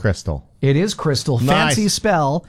Crystal. It is Crystal. Nice. Fancy spell,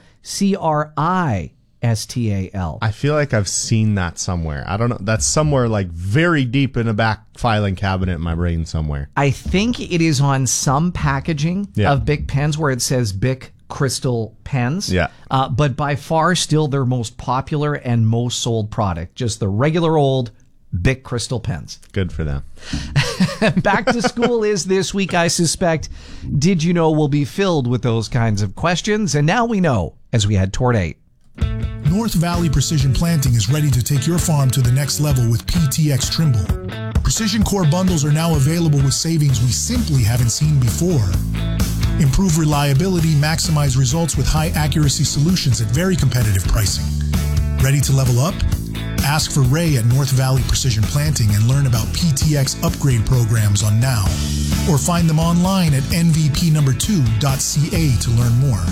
Cristal. I feel like I've seen that somewhere. I don't know. That's somewhere like very deep in a back filing cabinet in my brain somewhere. I think it is on some packaging of Bic pens where it says Bic Crystal pens. Yeah. But by far still their most popular and most sold product. Just the regular old Bic Crystal pens. Good for them. Back to school is this week, I suspect. Did you know will be filled with those kinds of questions? And now we know as we head toward 8. North Valley Precision Planting is ready to take your farm to the next level with PTx Trimble. Precision Core bundles are now available with savings we simply haven't seen before. Improve reliability, maximize results with high accuracy solutions at very competitive pricing. Ready to level up? Ask for Ray at North Valley Precision Planting and learn about PTx upgrade programs on Now. Or find them online at nvp2.ca to learn more.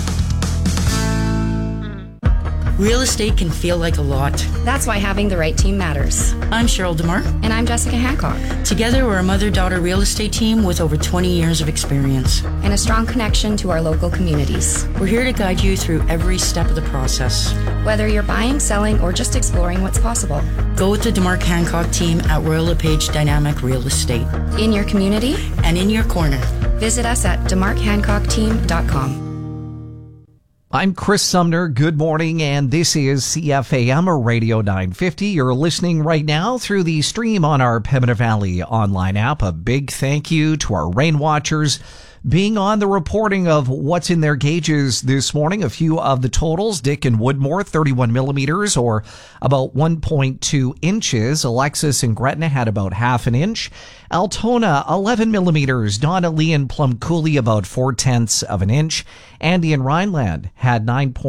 Real estate can feel like a lot. That's why having the right team matters. I'm Cheryl DeMar. And I'm Jessica Hancock. Together, we're a mother-daughter real estate team with over 20 years of experience. And a strong connection to our local communities. We're here to guide you through every step of the process. Whether you're buying, selling, or just exploring what's possible. Go with the DeMar Hancock team at Royal LePage Dynamic Real Estate. In your community. And in your corner. Visit us at demarkhancockteam.com. I'm Chris Sumner. Good morning, and this is CFAM Radio 950. You're listening right now through the stream on our Pembina Valley online app. A big thank you to our rain watchers being on the reporting of what's in their gauges this morning. A few of the totals: Dick and Woodmore, 31 millimeters or about 1.2 inches. Alexis and Gretna had about half an inch. Altona, 11 millimeters. Donna Lee and Plum Coulee, about 4/10 of an inch. Andy and Rhineland had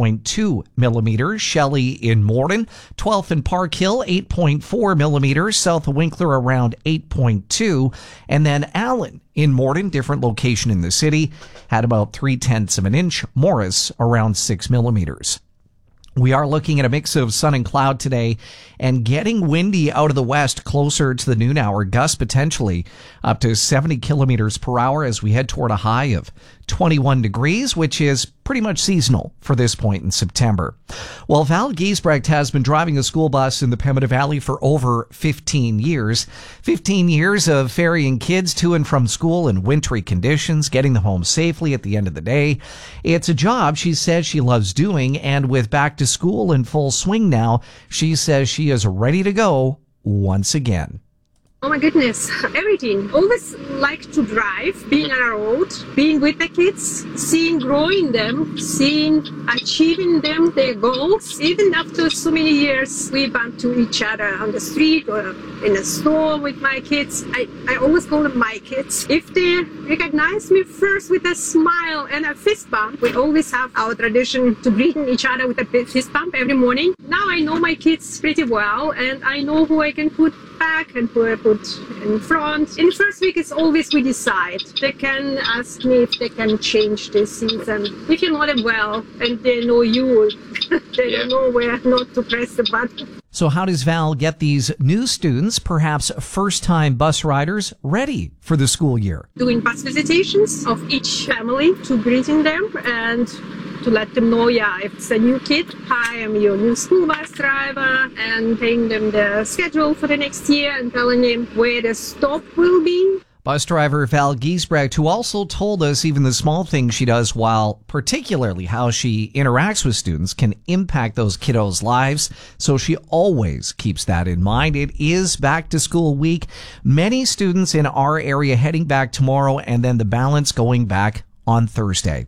9.2 millimeters. Shelley in Morden, 12th and Park Hill, 8.4 millimeters. South of Winkler, around 8.2. And then Allen in Morden, different location in the city, had about 3/10 of an inch. Morris, around 6 millimeters. We are looking at a mix of sun and cloud today and getting windy out of the west closer to the noon hour. Gusts potentially up to 70 kilometers per hour as we head toward a high of 21 degrees, which is pretty much seasonal for this point in September. Well, Val Giesbrecht has been driving a school bus in the Pembina Valley for over 15 years. 15 years of ferrying kids to and from school in wintry conditions, getting them home safely at the end of the day. It's a job she says she loves doing, and with back to school in full swing now, she says she is ready to go once again. Oh my goodness, everything. Always like to drive, being on a road, being with the kids, seeing growing them, seeing achieving them, their goals. Even after so many years, we bump to each other on the street or in a store with my kids. I always call them my kids. If they recognize me first with a smile and a fist bump, we always have our tradition to greeting each other with a fist bump every morning. Now I know my kids pretty well, and I know who I can put back and who I put in front. In the first week, it's always we decide. They can ask me if they can change this season. If you know them well and they know you, they don't know where not to press the button. So how does Val get these new students, perhaps first-time bus riders, ready for the school year? Doing bus visitations of each family to greeting them and to let them know, if it's a new kid, hi, I'm your new school bus driver, and telling them the schedule for the next year and telling them where the stop will be. Bus driver Val Giesbrecht, who also told us even the small things she does, while particularly how she interacts with students, can impact those kiddos' lives. So she always keeps that in mind. It is back to school week. Many students in our area heading back tomorrow, and then the balance going back on Thursday.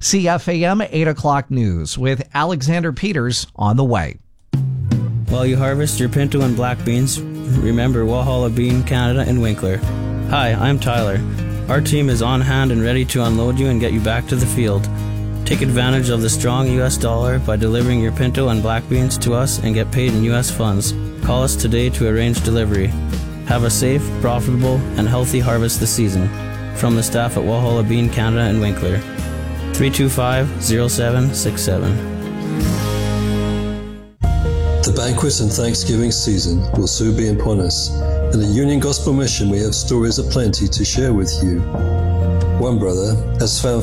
CFAM 8 o'clock news with Alexander Peters on the way. While you harvest your pinto and black beans, remember Walhalla Bean Canada in Winkler. Hi, I'm Tyler. Our team is on hand and ready to unload you and get you back to the field. Take advantage of the strong U.S. dollar by delivering your pinto and black beans to us and get paid in U.S. funds. Call us today to arrange delivery. Have a safe, profitable, and healthy harvest this season. From the staff at Walhalla Bean Canada in Winkler. 325-0767. The banquet and Thanksgiving season will soon be upon us. In the Union Gospel Mission, we have stories aplenty to share with you. One brother has found